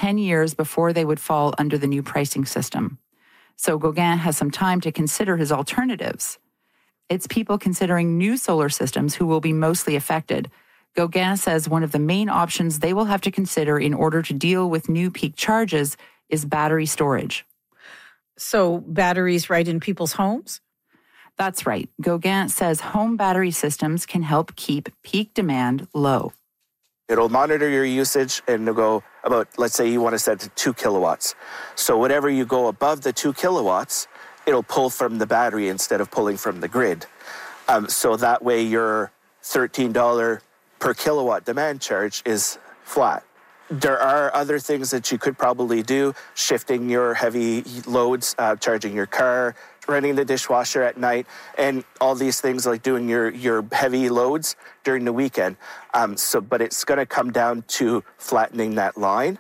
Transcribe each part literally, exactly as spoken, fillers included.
ten years before they would fall under the new pricing system. So Gauguin has some time to consider his alternatives. It's people considering new solar systems who will be mostly affected. Gauguin says one of the main options they will have to consider in order to deal with new peak charges is battery storage. So batteries right in people's homes? That's right. Gauguin says home battery systems can help keep peak demand low. It'll monitor your usage and it'll go about, let's say you want to set to two kilowatts. So whatever you go above the two kilowatts, it'll pull from the battery instead of pulling from the grid. Um, so that way your thirteen dollars per kilowatt demand charge is flat. There are other things that you could probably do, shifting your heavy loads, uh, charging your car, running the dishwasher at night, and all these things like doing your, your heavy loads during the weekend. Um, so, but it's going to come down to flattening that line.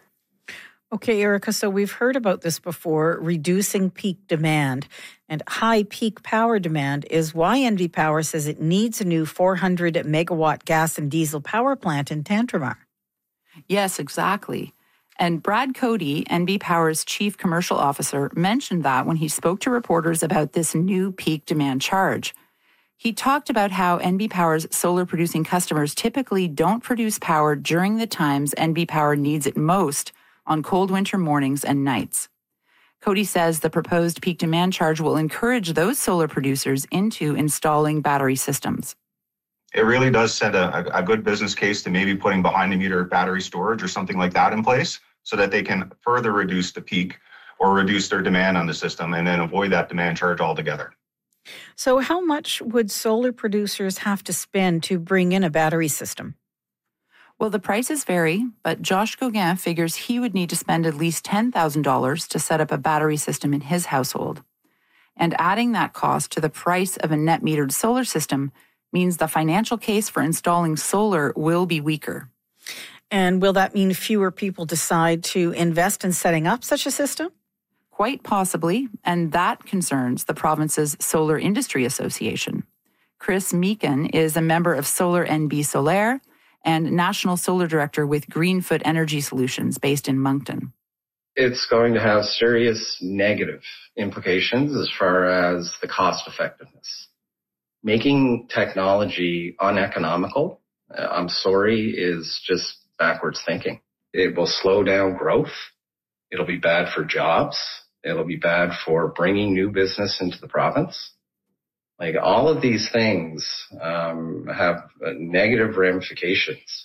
Okay, Erica, so we've heard about this before, reducing peak demand. And high peak power demand is why N B Power says it needs a new four hundred megawatt gas and diesel power plant in Tantramar. Yes, exactly. And Brad Cody, N B Power's chief commercial officer, mentioned that when he spoke to reporters about this new peak demand charge. He talked about how N B Power's solar-producing customers typically don't produce power during the times N B Power needs it most on cold winter mornings and nights. Cody says the proposed peak demand charge will encourage those solar producers into installing battery systems. It really does set a, a good business case to maybe putting behind-the-meter battery storage or something like that in place so that they can further reduce the peak or reduce their demand on the system and then avoid that demand charge altogether. So how much would solar producers have to spend to bring in a battery system? Well, the prices vary, but Josh Gauguin figures he would need to spend at least ten thousand dollars to set up a battery system in his household. And adding that cost to the price of a net-metered solar system means the financial case for installing solar will be weaker. And will that mean fewer people decide to invest in setting up such a system? Quite possibly, and that concerns the province's Solar Industry Association. Chris Meekin is a member of Solar N B Solaire and National Solar Director with Greenfoot Energy Solutions based in Moncton. It's going to have serious negative implications as far as the cost effectiveness. Making technology uneconomical, uh, I'm sorry, is just backwards thinking. It will slow down growth. It'll be bad for jobs. It'll be bad for bringing new business into the province. Like all of these things um, have uh, negative ramifications.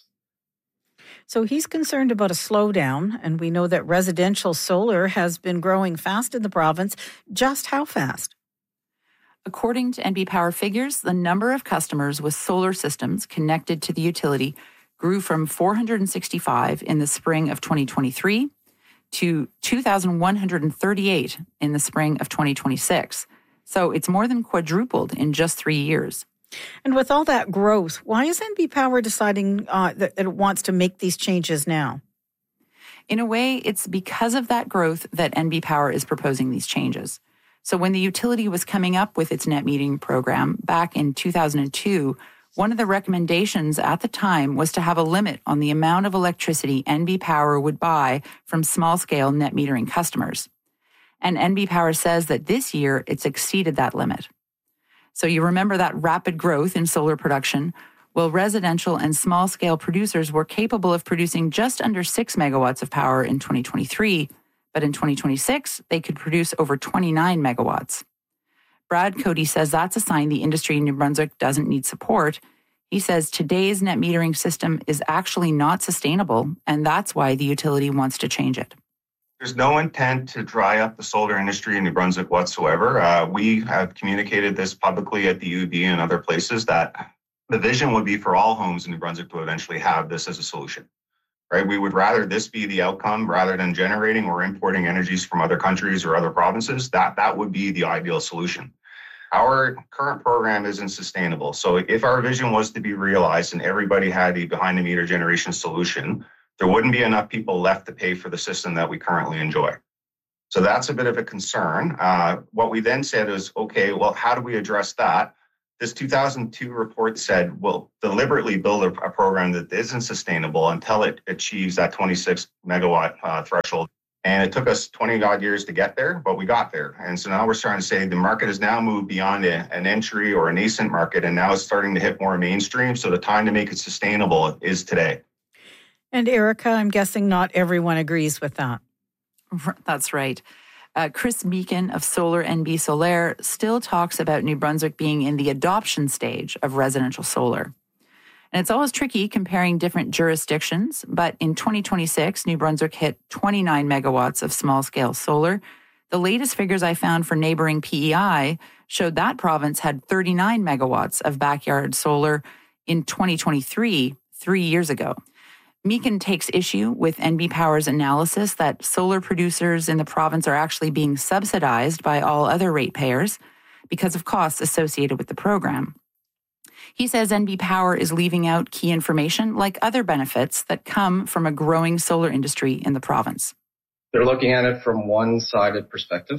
So he's concerned about a slowdown, and we know that residential solar has been growing fast in the province. Just how fast? According to N B Power figures, the number of customers with solar systems connected to the utility grew from four hundred sixty-five in the spring of twenty twenty-three to two thousand one hundred thirty-eight in the spring of twenty twenty-six. So it's more than quadrupled in just three years. And with all that growth, why is N B Power deciding uh, that, that it wants to make these changes now? In a way, it's because of that growth that N B Power is proposing these changes. So when the utility was coming up with its net metering program back in two thousand two, one of the recommendations at the time was to have a limit on the amount of electricity N B Power would buy from small-scale net metering customers. And N B Power says that this year it's exceeded that limit. So you remember that rapid growth in solar production? Well, residential and small-scale producers were capable of producing just under six megawatts of power in twenty twenty-three, but in twenty twenty-six, they could produce over twenty-nine megawatts. Brad Cody says that's a sign the industry in New Brunswick doesn't need support. He says today's net metering system is actually not sustainable, and that's why the utility wants to change it. There's no intent to dry up the solar industry in New Brunswick whatsoever. Uh, we have communicated this publicly at the U B and other places that the vision would be for all homes in New Brunswick to eventually have this as a solution, right? We would rather this be the outcome rather than generating or importing energies from other countries or other provinces. That, that would be the ideal solution. Our current program isn't sustainable. So if our vision was to be realized and everybody had a behind-the-meter generation solution, there wouldn't be enough people left to pay for the system that we currently enjoy. So that's a bit of a concern. Uh, what we then said is, okay, well, how do we address that? This two thousand two report said, we'll deliberately build a, a program that isn't sustainable until it achieves that twenty-six megawatt uh, threshold. And it took us twenty odd years to get there, but we got there. And so now we're starting to say the market has now moved beyond a, an entry or a nascent market, and now it's starting to hit more mainstream. So the time to make it sustainable is today. And Erica, I'm guessing not everyone agrees with that. That's right. Uh, Chris Meekin of Solar N B Solaire still talks about New Brunswick being in the adoption stage of residential solar. And it's always tricky comparing different jurisdictions, but in twenty twenty-six, New Brunswick hit twenty-nine megawatts of small-scale solar. The latest figures I found for neighboring P E I showed that province had thirty-nine megawatts of backyard solar in twenty twenty-three, three years ago. Meekin takes issue with N B Power's analysis that solar producers in the province are actually being subsidized by all other ratepayers because of costs associated with the program. He says N B Power is leaving out key information like other benefits that come from a growing solar industry in the province. They're looking at it from one-sided perspective,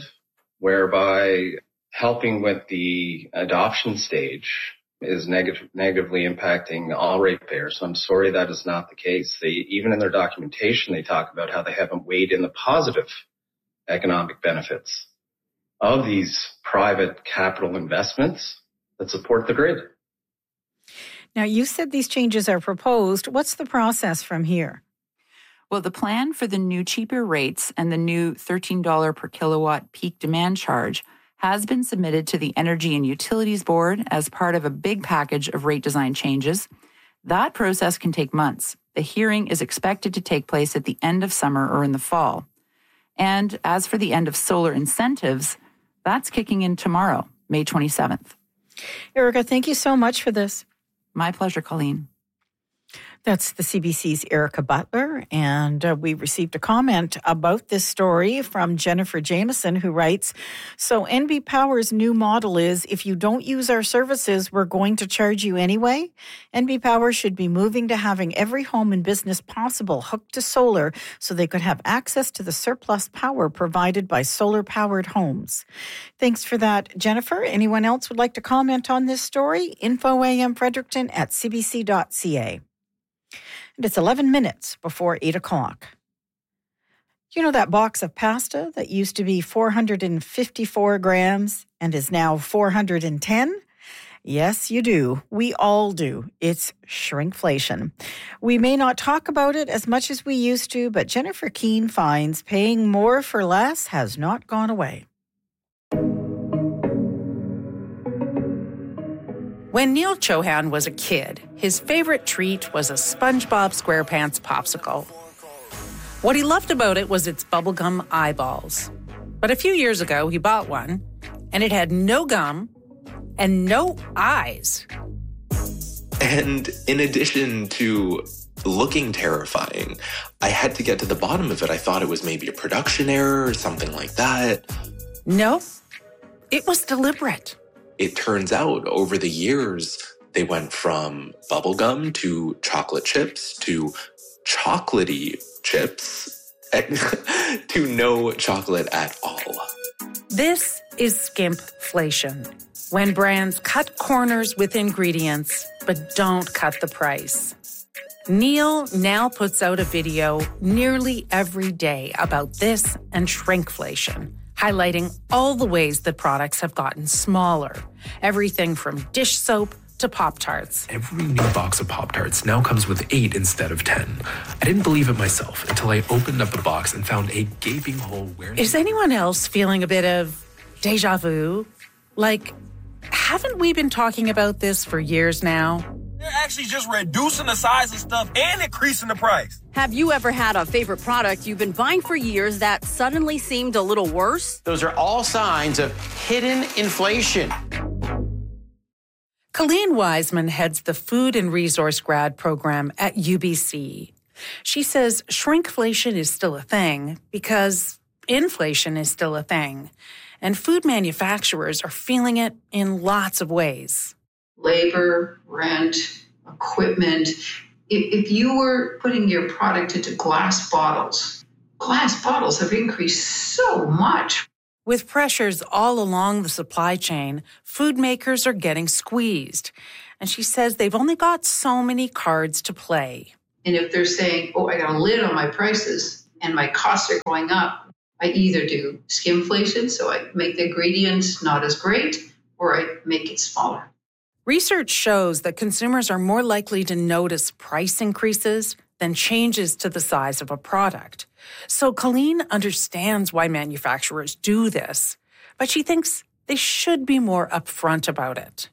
whereby helping with the adoption stage is neg- negatively impacting all ratepayers. So I'm sorry that is not the case. They, even in their documentation, they talk about how they haven't weighed in the positive economic benefits of these private capital investments that support the grid. Now, you said these changes are proposed. What's the process from here? Well, the plan for the new cheaper rates and the new thirteen dollars per kilowatt peak demand charge has been submitted to the Energy and Utilities Board as part of a big package of rate design changes. That process can take months. The hearing is expected to take place at the end of summer or in the fall. And as for the end of solar incentives, that's kicking in tomorrow, May twenty-seventh. Erica, thank you so much for this. My pleasure, Colleen. That's the C B C's Erica Butler, and uh, we received a comment about this story from Jennifer Jameson, who writes, so N B Power's new model is, if you don't use our services, we're going to charge you anyway. N B Power should be moving to having every home and business possible hooked to solar so they could have access to the surplus power provided by solar-powered homes. Thanks for that, Jennifer. Anyone else would like to comment on this story? Info A M Fredericton at c b c dot c a. And it's eleven minutes before eight o'clock. You know that box of pasta that used to be four hundred fifty-four grams and is now four hundred ten? Yes, you do. We all do. It's shrinkflation. We may not talk about it as much as we used to, but Jennifer Keane finds paying more for less has not gone away. When Neil Chohan was a kid, his favorite treat was a SpongeBob SquarePants popsicle. What he loved about it was its bubblegum eyeballs. But a few years ago, he bought one, and it had no gum and no eyes. And in addition to looking terrifying, I had to get to the bottom of it. I thought it was maybe a production error or something like that. No, it was deliberate. It turns out over the years, they went from bubblegum to chocolate chips to chocolatey chips to no chocolate at all. This is skimpflation, when brands cut corners with ingredients but don't cut the price. Neil now puts out a video nearly every day about this and shrinkflation, highlighting all the ways that products have gotten smaller. Everything from dish soap to Pop-Tarts. Every new box of Pop-Tarts now comes with eight instead of ten. I didn't believe it myself until I opened up the box and found a gaping hole where... Is anyone else feeling a bit of deja vu? Like, haven't we been talking about this for years now? They're actually just reducing the size of stuff and increasing the price. Have you ever had a favorite product you've been buying for years that suddenly seemed a little worse? Those are all signs of hidden inflation. Colleen Wiseman heads the Food and Resource Grad program at U B C. She says shrinkflation is still a thing because inflation is still a thing, and food manufacturers are feeling it in lots of ways. Labor, rent, equipment. If you were putting your product into glass bottles, glass bottles have increased so much. With pressures all along the supply chain, food makers are getting squeezed. And she says they've only got so many cards to play. And if they're saying, oh, I got a lid on my prices and my costs are going up, I either do skimflation, so I make the ingredients not as great, or I make it smaller. Research shows that consumers are more likely to notice price increases than changes to the size of a product. So Colleen understands why manufacturers do this, but she thinks they should be more upfront about it.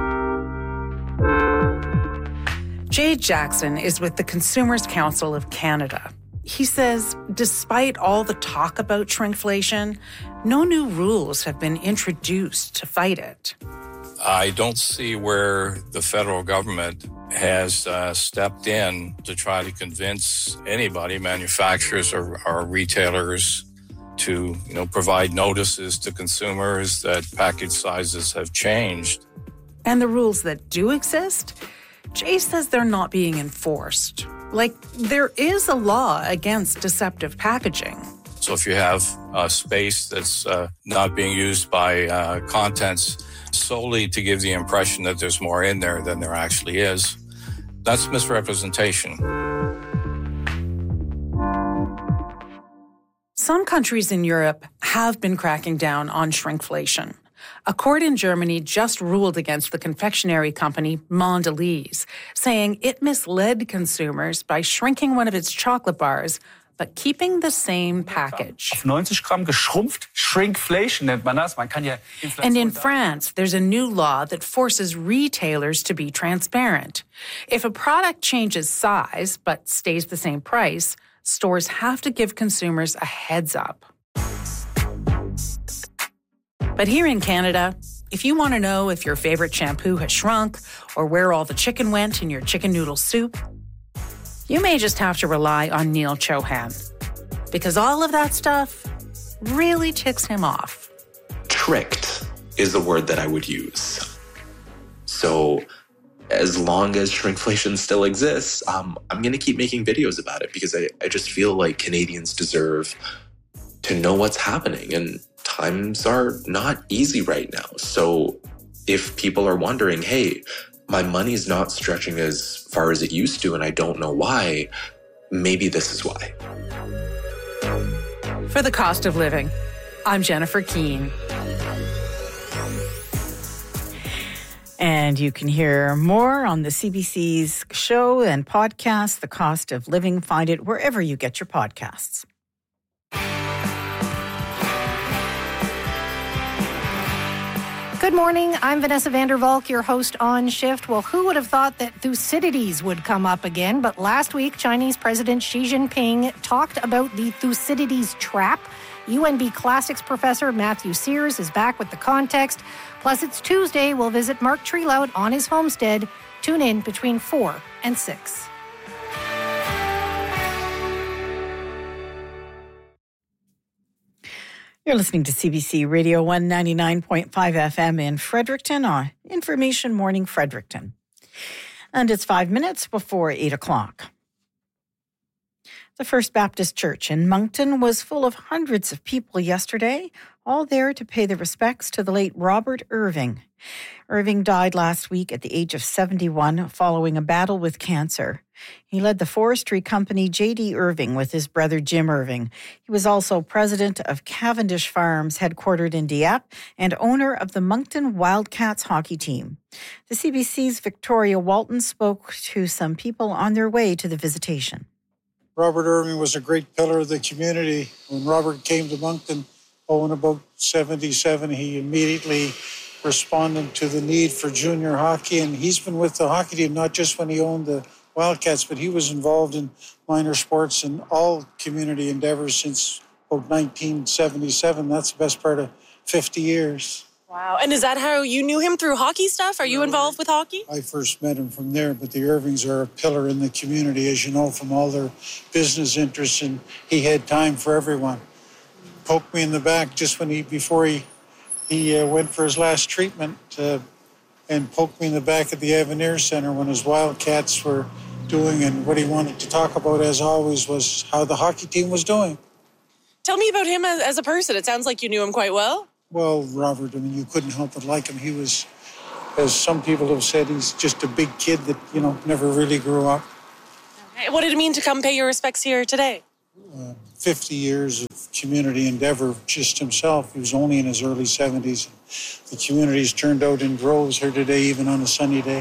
Jay Jackson is with the Consumers Council of Canada. He says, despite all the talk about shrinkflation, no new rules have been introduced to fight it. I don't see where the federal government has uh, stepped in to try to convince anybody, manufacturers or, or retailers, to you know provide notices to consumers that package sizes have changed. And the rules that do exist, Jay says they're not being enforced. Like, there is a law against deceptive packaging. So if you have a space that's uh, not being used by uh, contents solely to give the impression that there's more in there than there actually is, that's misrepresentation. Some countries in Europe have been cracking down on shrinkflation. A court in Germany just ruled against the confectionery company Mondelez, saying it misled consumers by shrinking one of its chocolate bars but keeping the same package. Auf ninety Gramm geschrumpft, shrinkflation nennt man das. Man kann ja And in France, there's a new law that forces retailers to be transparent. If a product changes size but stays the same price, stores have to give consumers a heads up. But here in Canada, if you want to know if your favorite shampoo has shrunk or where all the chicken went in your chicken noodle soup, you may just have to rely on Neil Chohan, because all of that stuff really ticks him off. Tricked is the word that I would use. So as long as shrinkflation still exists, um, I'm going to keep making videos about it, because I, I just feel like Canadians deserve to know what's happening. And times are not easy right now. So if people are wondering, hey, my money's not stretching as far as it used to and I don't know why, maybe this is why. For The Cost of Living, I'm Jennifer Keane. And you can hear more on the C B C's show and podcast, The Cost of Living. Find it wherever you get your podcasts. Good morning. I'm Vanessa Vandervalk, your host on Shift. Well, who would have thought that Thucydides would come up again? But last week, Chinese President Xi Jinping talked about the Thucydides trap. U N B Classics professor Matthew Sears is back with the context. Plus, it's Tuesday. We'll visit Mark Trelout on his homestead. Tune in between four and six. You're listening to C B C Radio one ninety-nine point five F M in Fredericton on Information Morning Fredericton. And it's five minutes before eight o'clock. The First Baptist Church in Moncton was full of hundreds of people yesterday, all there to pay their respects to the late Robert Irving. Irving died last week at the age of seventy-one following a battle with cancer. He led the forestry company J D Irving with his brother Jim Irving. He was also president of Cavendish Farms, headquartered in Dieppe, and owner of the Moncton Wildcats hockey team. The C B C's Victoria Walton spoke to some people on their way to the visitation. Robert Irving was a great pillar of the community. When Robert came to Moncton, oh, in about seventy-seven, he immediately responded to the need for junior hockey, and he's been with the hockey team not just when he owned the Wildcats, but he was involved in minor sports and all community endeavors since about nineteen seventy-seven. That's the best part of fifty years. Wow. And is that how you knew him, through hockey stuff? Are you involved with hockey? I first met him from there, but the Irvings are a pillar in the community, as you know, from all their business interests, and he had time for everyone. Poked me in the back just when he, before he, he uh, went for his last treatment, uh, and poked me in the back at the Avenir Center when his Wildcats were doing, and what he wanted to talk about, as always, was how the hockey team was doing. Tell me about him as, as a person. It sounds like you knew him quite well. Well, Robert, I mean, you couldn't help but like him. He was, as some people have said, he's just a big kid that, you know, never really grew up. What did it mean to come pay your respects here today? Uh, fifty years of community endeavor just himself. He was only in his early seventies. The community's turned out in droves here today, even on a sunny day.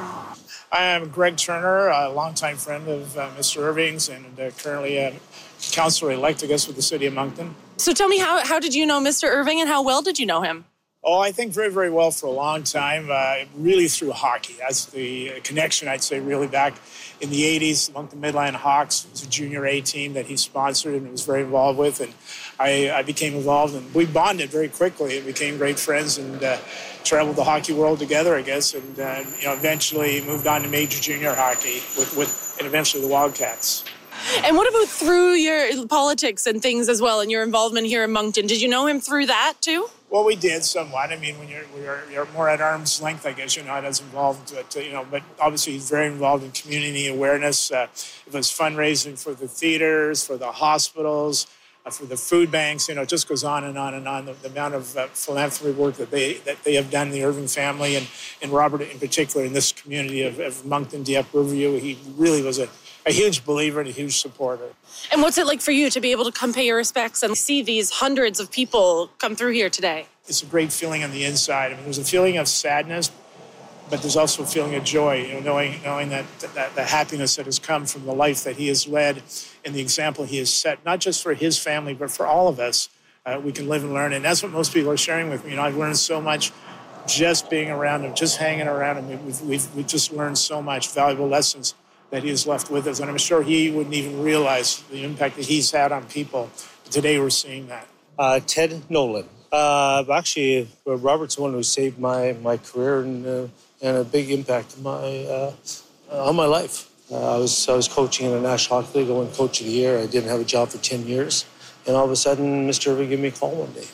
I am Greg Turner, a longtime friend of uh, Mister Irving's and uh, currently a councillor-elect, I guess, with the city of Moncton. So tell me, how, how did you know Mister Irving and how well did you know him? Oh, I think very, very well for a long time, uh, really through hockey. That's the connection, I'd say, really back in the eighties. Moncton Midland Hawks was a junior A team that he sponsored and was very involved with. And I, I became involved, and we bonded very quickly and became great friends and uh, traveled the hockey world together, I guess, and uh, you know, eventually moved on to major junior hockey with, with and eventually the Wildcats. And what about through your politics and things as well and your involvement here in Moncton? Did you know him through that too? Well, we did somewhat. I mean, when you're, you're, you're more at arm's length, I guess you're not as involved, but, you know, but obviously he's very involved in community awareness. Uh, it was fundraising for the theaters, for the hospitals, uh, for the food banks. You know, it just goes on and on and on. The, the amount of uh, philanthropy work that they that they have done, the Irving family, and, and Robert in particular in this community of, of Moncton, Dieppe, Riverview, he really was a, a huge believer and a huge supporter. And what's it like for you to be able to come pay your respects and see these hundreds of people come through here today? It's a great feeling on the inside. I mean, there's a feeling of sadness, but there's also a feeling of joy, you know, knowing knowing that, that the happiness that has come from the life that he has led and the example he has set, not just for his family, but for all of us. Uh, we can live and learn, and that's what most people are sharing with me. You know, I've learned so much just being around him, just hanging around him. We've, we've, we've just learned so much valuable lessons that he has left with us, and I'm sure he wouldn't even realize the impact that he's had on people. But today we're seeing that. Uh, Ted Nolan. Uh, actually, uh, Robert's the one who saved my, my career and, uh, and a big impact on my, uh, on my life. Uh, I was I was coaching in the National Hockey League. I won Coach of the Year. I didn't have a job for ten years. And all of a sudden, Mister Irving gave me a call one day.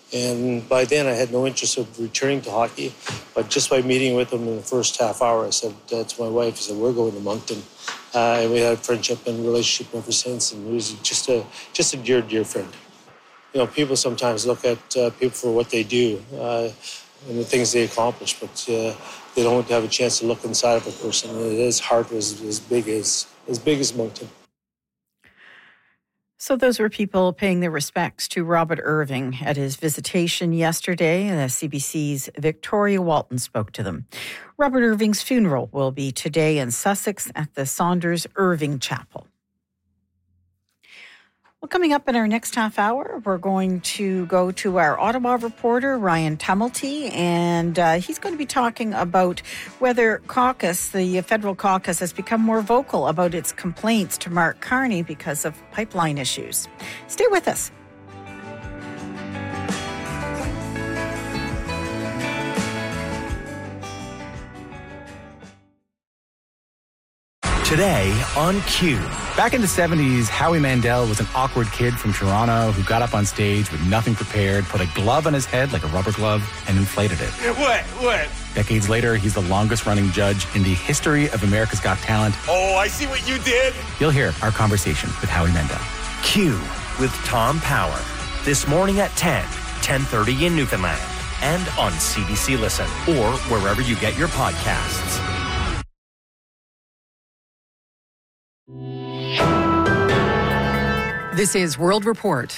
And by then, I had no interest of returning to hockey. But just by meeting with him in the first half hour, I said uh, to my wife, I said, we're going to Moncton. Uh, and we had a friendship and relationship ever since. And he was just a, just a dear, dear friend. You know, people sometimes look at uh, people for what they do uh, and the things they accomplish, but uh, they don't have a chance to look inside of a person. His heart was as big as, as big as Moncton. So those were people paying their respects to Robert Irving at his visitation yesterday. The C B C's Victoria Walton spoke to them. Robert Irving's funeral will be today in Sussex at the Saunders Irving Chapel. Well, coming up in our next half hour, we're going to go to our Ottawa reporter, Ryan Tumulty, and uh, he's going to be talking about whether caucus, the federal caucus, has become more vocal about its complaints to Mark Carney because of pipeline issues. Stay with us. Today on Q. Back in the seventies, Howie Mandel was an awkward kid from Toronto who got up on stage with nothing prepared, put a glove on his head like a rubber glove, and inflated it. What? What? Decades later, he's the longest-running judge in the history of America's Got Talent. Oh, I see what you did. You'll hear our conversation with Howie Mandel. Q with Tom Power. This morning at ten, ten thirty in Newfoundland. And on C B C Listen or wherever you get your podcasts. This is World Report.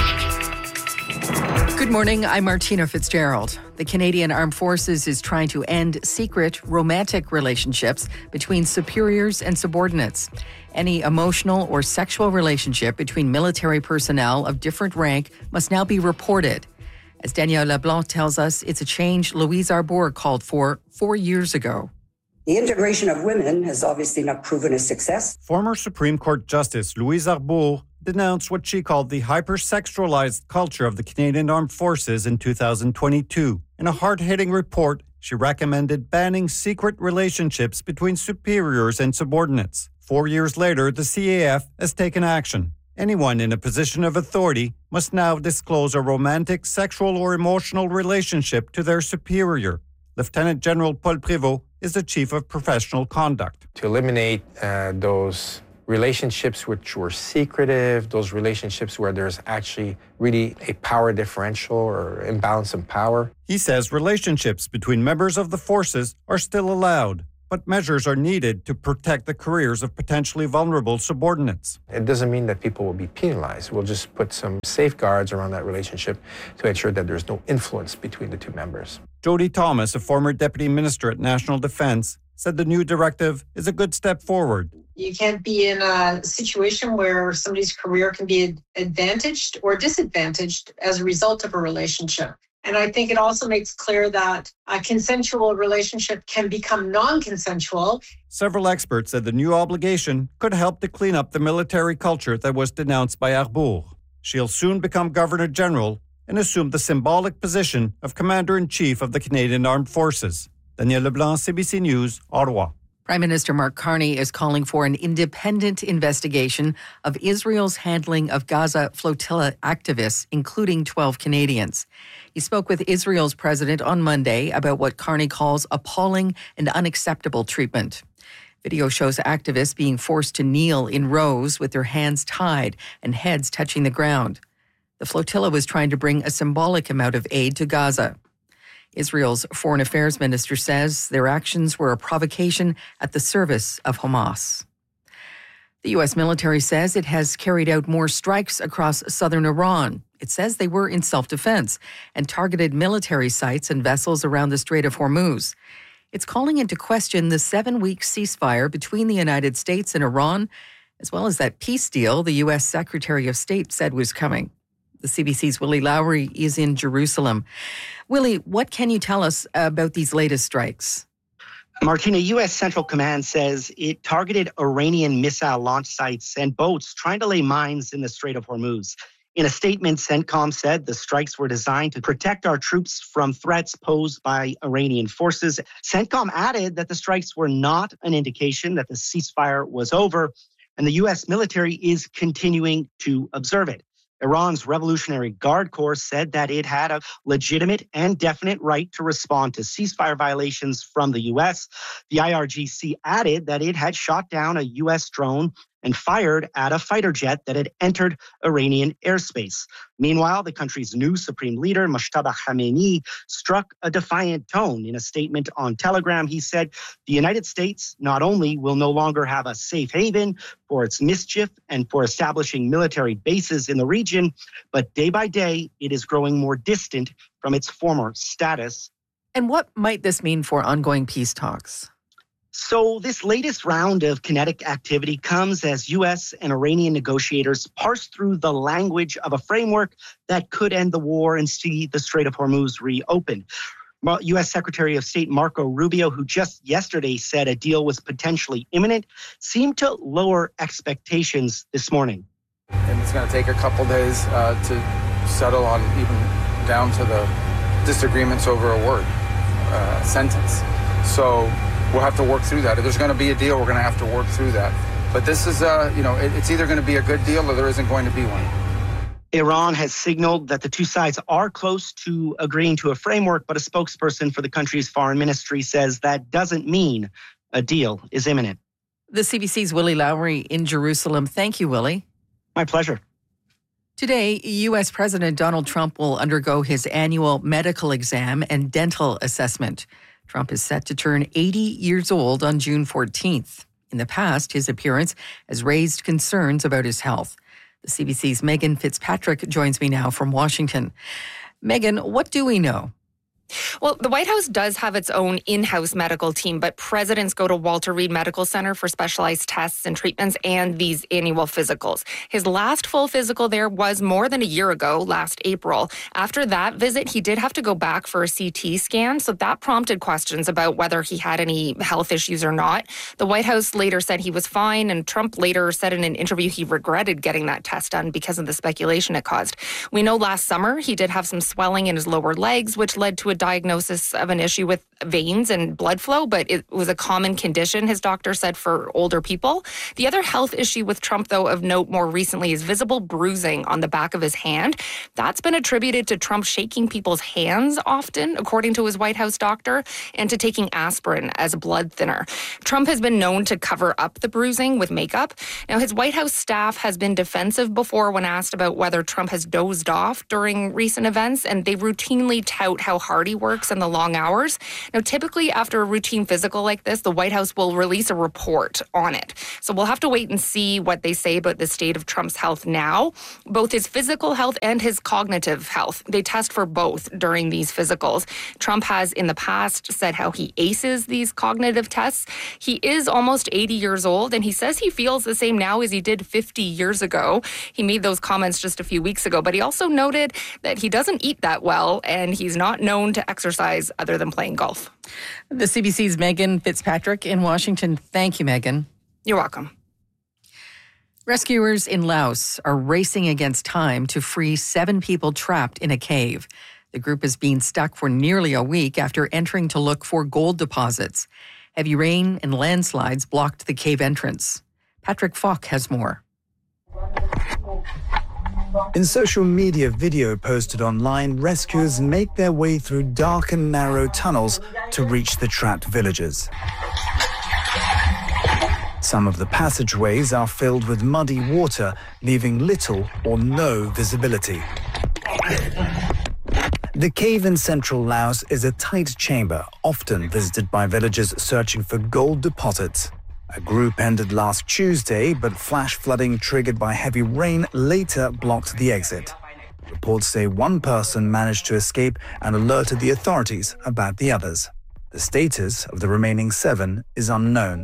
Good morning, I'm Martina Fitzgerald. The Canadian Armed Forces is trying to end secret romantic relationships between superiors and subordinates. Any emotional or sexual relationship between military personnel of different rank must now be reported. As Danielle LeBlanc tells us, it's a change Louise Arbour called for four years ago. The integration of women has obviously not proven a success. Former Supreme Court Justice Louise Arbour denounced what she called the hypersexualized culture of the Canadian Armed Forces in two thousand twenty-two. In a hard-hitting report, she recommended banning secret relationships between superiors and subordinates. Four years later, the C A F has taken action. Anyone in a position of authority must now disclose a romantic, sexual, or emotional relationship to their superior. Lieutenant General Paul Prévost is the Chief of Professional Conduct. To eliminate uh, those relationships which were secretive, those relationships where there's actually really a power differential or imbalance in power. He says relationships between members of the forces are still allowed, but measures are needed to protect the careers of potentially vulnerable subordinates. It doesn't mean that people will be penalized. We'll just put some safeguards around that relationship to ensure that there's no influence between the two members. Jody Thomas, a former deputy minister at National Defence, said the new directive is a good step forward. You can't be in a situation where somebody's career can be advantaged or disadvantaged as a result of a relationship. And I think it also makes clear that a consensual relationship can become non-consensual. Several experts said the new obligation could help to clean up the military culture that was denounced by Arbour. She'll soon become Governor General and assume the symbolic position of Commander-in-Chief of the Canadian Armed Forces. Daniel Leblanc, C B C News, Ottawa. Prime Minister Mark Carney is calling for an independent investigation of Israel's handling of Gaza flotilla activists, including twelve Canadians. He spoke with Israel's president on Monday about what Carney calls appalling and unacceptable treatment. Video shows activists being forced to kneel in rows with their hands tied and heads touching the ground. The flotilla was trying to bring a symbolic amount of aid to Gaza. Israel's foreign affairs minister says their actions were a provocation at the service of Hamas. The U S military says it has carried out more strikes across southern Iran. It says they were in self-defense and targeted military sites and vessels around the Strait of Hormuz. It's calling into question the seven-week ceasefire between the United States and Iran, as well as that peace deal the U S Secretary of State said was coming. The C B C's Willie Lowry is in Jerusalem. Willie, what can you tell us about these latest strikes? Martina, U S Central Command says it targeted Iranian missile launch sites and boats trying to lay mines in the Strait of Hormuz. In a statement, CENTCOM said the strikes were designed to protect our troops from threats posed by Iranian forces. CENTCOM added that the strikes were not an indication that the ceasefire was over, and the U S military is continuing to observe it. Iran's Revolutionary Guard Corps said that it had a legitimate and definite right to respond to ceasefire violations from the U S. The I R G C added that it had shot down a U S drone and fired at a fighter jet that had entered Iranian airspace. Meanwhile, the country's new supreme leader, Mojtaba Khamenei, struck a defiant tone. In a statement on Telegram, he said, the United States not only will no longer have a safe haven for its mischief and for establishing military bases in the region, but day by day, it is growing more distant from its former status. And what might this mean for ongoing peace talks? So this latest round of kinetic activity comes as U S and Iranian negotiators parse through the language of a framework that could end the war and see the Strait of Hormuz reopened. U S Secretary of State Marco Rubio, who just yesterday said a deal was potentially imminent, seemed to lower expectations this morning. And it's going to take a couple days uh, to settle on even down to the disagreements over a word, uh, sentence. So we'll have to work through that. If there's going to be a deal, we're going to have to work through that. But this is, uh, you know, it, it's either going to be a good deal or there isn't going to be one. Iran has signaled that the two sides are close to agreeing to a framework, but a spokesperson for the country's foreign ministry says that doesn't mean a deal is imminent. The C B C's Willie Lowry in Jerusalem. Thank you, Willie. My pleasure. Today, U S President Donald Trump will undergo his annual medical exam and dental assessment. Trump is set to turn eighty years old on June fourteenth. In the past, his appearance has raised concerns about his health. The C B C's Megan Fitzpatrick joins me now from Washington. Megan, what do we know? Well, the White House does have its own in-house medical team, but presidents go to Walter Reed Medical Center for specialized tests and treatments and these annual physicals. His last full physical there was more than a year ago, last April. After that visit, he did have to go back for a C T scan, so that prompted questions about whether he had any health issues or not. The White House later said he was fine, and Trump later said in an interview he regretted getting that test done because of the speculation it caused. We know last summer he did have some swelling in his lower legs, which led to a diagnosis of an issue with veins and blood flow, but it was a common condition, his doctor said, for older people. The other health issue with Trump, though, of note more recently is visible bruising on the back of his hand. That's been attributed to Trump shaking people's hands often, according to his White House doctor, and to taking aspirin as a blood thinner. Trump has been known to cover up the bruising with makeup. Now, his White House staff has been defensive before when asked about whether Trump has dozed off during recent events, and they routinely tout how hard he works and the long hours. Now, typically after a routine physical like this, the White House will release a report on it. So we'll have to wait and see what they say about the state of Trump's health now. Both his physical health and his cognitive health, they test for both during these physicals. Trump has in the past said how he aces these cognitive tests. He is almost eighty years old, and he says he feels the same now as he did fifty years ago. He made those comments just a few weeks ago, but he also noted that he doesn't eat that well, and he's not known to exercise other than playing golf. The C B C's Megan Fitzpatrick in Washington. Thank you, Megan. You're welcome. Rescuers in Laos are racing against time to free seven people trapped in a cave. The group has been stuck for nearly a week after entering to look for gold deposits. Heavy rain and landslides blocked the cave entrance. Patrick Falk has more. In social media video posted online, rescuers make their way through dark and narrow tunnels to reach the trapped villagers. Some of the passageways are filled with muddy water, leaving little or no visibility. The cave in central Laos is a tight chamber, often visited by villagers searching for gold deposits. A group ended last Tuesday, but flash flooding triggered by heavy rain later blocked the exit. Reports say one person managed to escape and alerted the authorities about the others. The status of the remaining seven is unknown.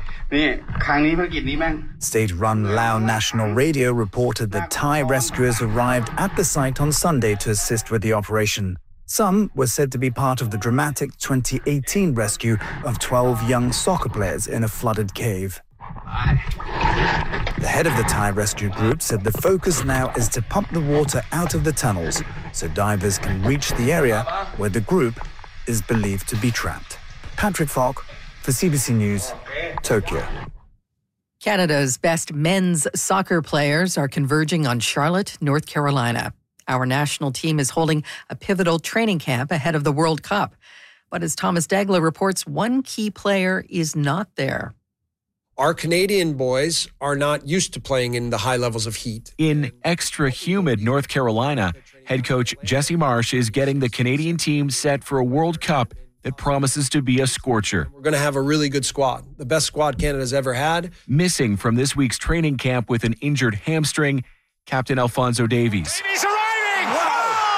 State-run Lao National Radio reported that Thai rescuers arrived at the site on Sunday to assist with the operation. Some were said to be part of the dramatic twenty eighteen rescue of twelve young soccer players in a flooded cave. The head of the Thai rescue group said the focus now is to pump the water out of the tunnels so divers can reach the area where the group is believed to be trapped. Patrick Falk for C B C News, Tokyo. Canada's best men's soccer players are converging on Charlotte, North Carolina. Our national team is holding a pivotal training camp ahead of the World Cup. But as Thomas Dagla reports, one key player is not there. Our Canadian boys are not used to playing in the high levels of heat. In extra humid North Carolina, head coach Jesse Marsh is getting the Canadian team set for a World Cup that promises to be a scorcher. We're going to have a really good squad, the best squad Canada's ever had. Missing from this week's training camp with an injured hamstring, Captain Alphonso Davies. Davies arriving! Wow!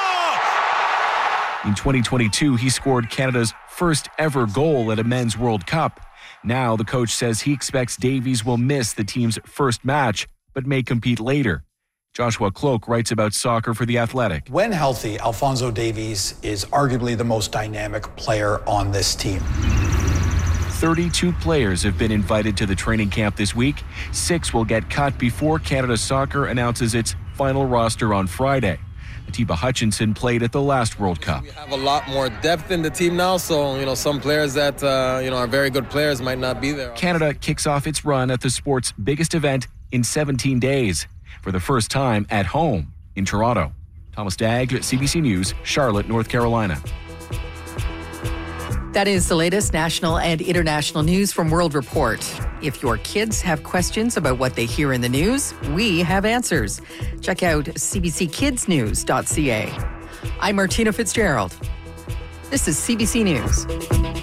In twenty twenty-two, he scored Canada's first ever goal at a men's World Cup. Now the coach says he expects Davies will miss the team's first match, but may compete later. Joshua Cloak writes about soccer for The Athletic. When healthy, Alphonso Davies is arguably the most dynamic player on this team. thirty-two players have been invited to the training camp this week. Six will get cut before Canada Soccer announces its final roster on Friday. Atiba Hutchinson played at the last World Cup. We have a lot more depth in the team now, so you know some players that uh, you know are very good players might not be there. Canada kicks off its run at the sport's biggest event in seventeen days, for the first time at home in Toronto. Thomas Dagg, C B C News, Charlotte, North Carolina. That is the latest national and international news from World Report. If your kids have questions about what they hear in the news, we have answers. Check out c b c kids news dot c a. I'm Martina Fitzgerald. This is C B C News.